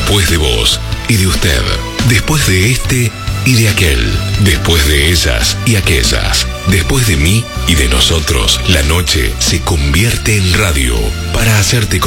Después de vos y de usted. Después de este y de aquel. Después de ellas y aquellas. Después de mí y de nosotros, la noche se convierte en radio para hacerte